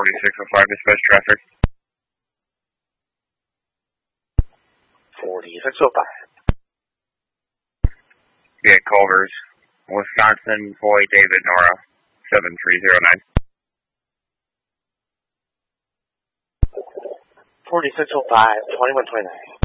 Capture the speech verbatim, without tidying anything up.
forty-six oh five, dispatch traffic. forty-six oh five. Yeah, Culver's, Wisconsin, Boy, David, Nora, seven three zero nine. forty-six oh five, twenty-one twenty-nine.